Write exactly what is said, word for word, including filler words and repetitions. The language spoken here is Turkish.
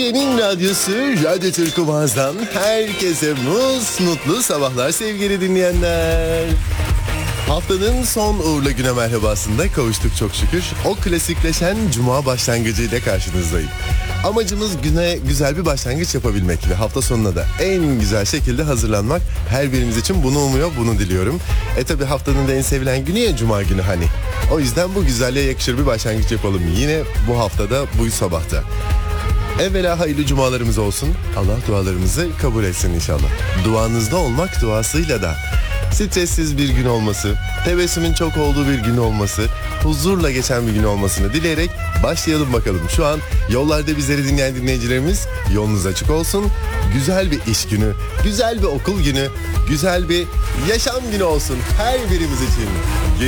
Türkiye'nin radyosu Radyo Turkumaz'dan herkese mus mutlu sabahlar sevgili dinleyenler. Haftanın son uğurlu güne merhabasında kavuştuk çok şükür. O klasikleşen cuma başlangıcıyla karşınızdayım. Amacımız güne güzel bir başlangıç yapabilmek ve hafta sonuna da en güzel şekilde hazırlanmak. Her birimiz için bunu umuyor, bunu diliyorum. E tabi haftanın da en sevilen günü ya cuma günü hani. O yüzden bu güzelliğe yakışır bir başlangıç yapalım yine bu haftada, bu sabahta. Evvela hayırlı cumalarımız olsun. Allah dualarımızı kabul etsin inşallah. Duanızda olmak duasıyla da stressiz bir gün olması, tebessümün çok olduğu bir gün olması, huzurla geçen bir gün olmasını dileyerek başlayalım bakalım. Şu an yollarda bizleri dinleyen dinleyicilerimiz yolunuz açık olsun. Güzel bir iş günü, güzel bir okul günü, güzel bir yaşam günü olsun her birimiz için.